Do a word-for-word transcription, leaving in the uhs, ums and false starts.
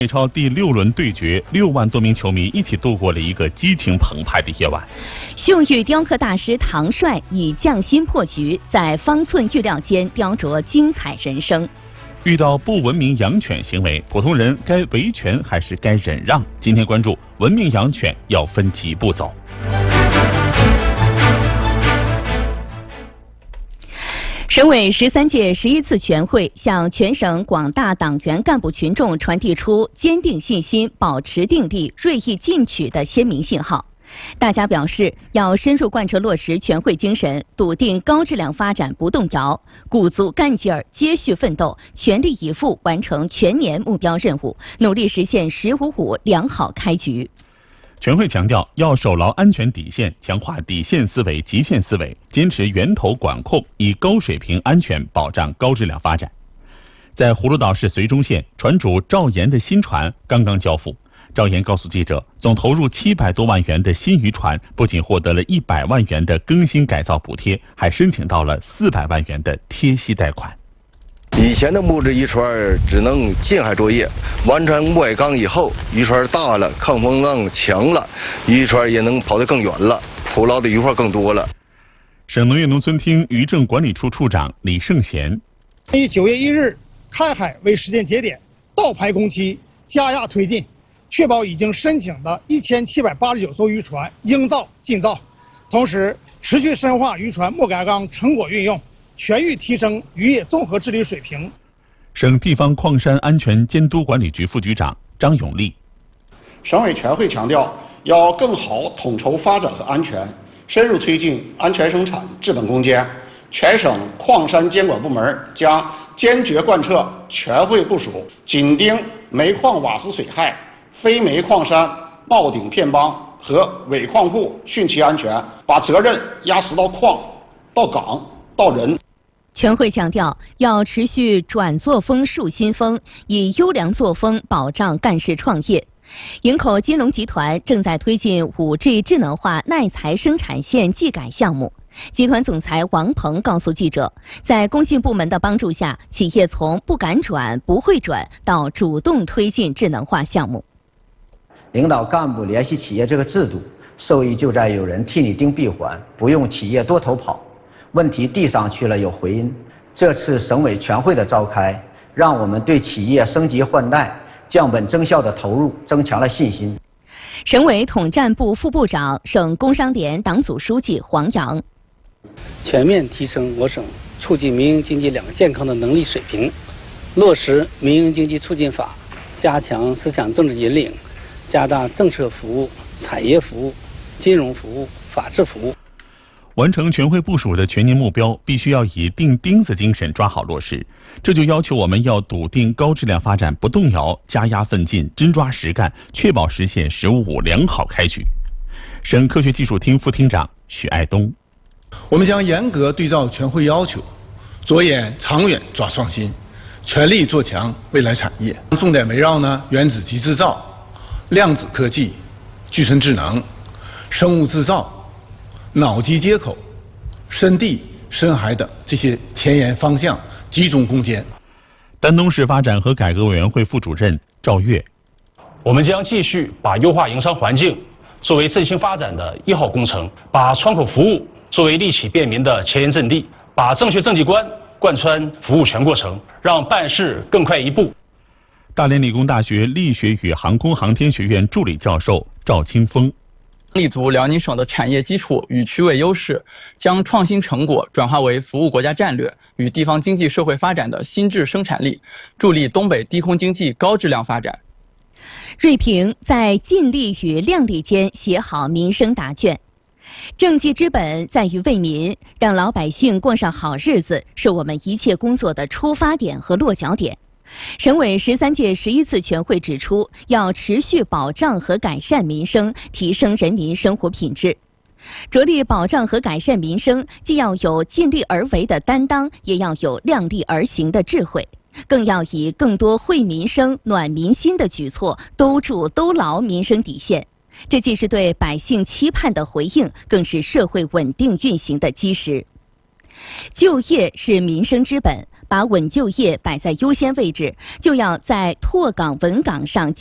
美超第六轮对决，六万多名球迷一起度过了一个激情澎湃的夜晚。 秀玉雕刻大师唐帅以匠心破局，在方寸玉料间雕琢精彩人生。 遇到不文明养犬行为，普通人该维权还是该忍让？今天关注文明养犬要分几步走。 省委十三届十一次全会向全省广大党员干部群众传递出坚定信心、保持定力、锐意进取的鲜明信号。大家表示，要深入贯彻落实全会精神，笃定高质量发展不动摇，鼓足干劲儿，接续奋斗，全力以赴完成全年目标任务，努力实现“十五五”良好开局。 全会强调，要守牢安全底线，强化底线思维、极限思维，坚持源头管控，以高水平安全保障高质量发展。在葫芦岛市绥中县，船主赵岩的新船刚刚交付。赵岩告诉记者，总投入七百多万元的新渔船，不仅获得了一百万元的更新改造补贴，还申请到了四百万元的贴息贷款。 以前的木质渔船只能近海作业，完成外缸以后，渔船大了，抗风浪强了，渔船也能跑得更远了，捕捞的渔获更多了。 省农业农村厅渔政管理处处长李胜贤， 以九月一日开海为时间节点，倒排工期，加压推进，确保已经申请的一千七百八十九艘渔船应造尽造，同时持续深化渔船末改缸成果运用，全域提升渔业综合治理水平。 省地方矿山安全监督管理局副局长张永利， 省委全会强调，要更好统筹发展和安全，深入推进安全生产治本攻坚。全省矿山监管部门将坚决贯彻全会部署，紧盯煤矿瓦斯水害、非煤矿山冒顶骗帮和伪矿户汛期安全，把责任压实到矿、到岗、到人。 全会强调，要持续转作风树新风，以优良作风保障干事创业。营口金融集团正在推进 五 G 智能化耐材生产线技改项目。集团总裁王鹏告诉记者，在工信部门的帮助下，企业从不敢转、不会转到主动推进智能化项目。 领导干部联系企业这个制度，受益就在有人替你盯闭环，不用企业多头跑。问题递上去了有回音。这次省委全会的召开，让我们对企业升级换代、降本增效的投入增强了信心。 省委统战部副部长、省工商联党组书记黄洋， 全面提升我省促进民营经济两个健康的能力水平，落实民营经济促进法，加强思想政治引领，加大政策服务、产业服务、金融服务、法治服务。 完成全会部署的全年目标，必须要以钉钉子精神抓好落实。这就要求我们要笃定高质量发展不动摇，加压奋进，真抓实干，确保实现“十五五”良好开局。省科学技术厅副厅长许爱东， 我们将严格对照全会要求，着眼长远抓创新，全力做强未来产业。重点围绕呢原子级制造、量子科技、具身智能、生物制造、脑机接口、深地、深海等这些前沿方向集中攻坚。 丹东市发展和改革委员会副主任赵跃， 我们将继续把优化营商环境作为振兴发展的一号工程，把窗口服务作为利企便民的前沿阵地，把正确政绩观贯穿服务全过程，让办事更快一步。 大连理工大学力学与航空航天学院助理教授赵清峰， 立足辽宁省的产业基础与区位优势，将创新成果转化为服务国家战略与地方经济社会发展的新质生产力，助力东北低空经济高质量发展。 锐评在尽力与量力间写好民生答卷。政绩之本在于为民，让老百姓过上好日子，是我们一切工作的出发点和落脚点。省委十三届十一次全会指出，要持续保障和改善民生，提升人民生活品质。着力保障和改善民生，既要有尽力而为的担当，也要有量力而行的智慧，更要以更多惠民生、暖民心的举措，兜住兜牢民生底线。这既是对百姓期盼的回应，更是社会稳定运行的基石。就业是民生之本， 把稳就业摆在优先位置，就要在拓岗稳岗上